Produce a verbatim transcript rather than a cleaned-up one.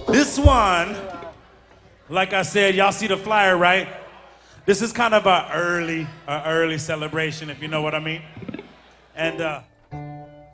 This one, like I said, y'all see the flyer, right? This is kind of a early, a early celebration, if you know what I mean. And uh,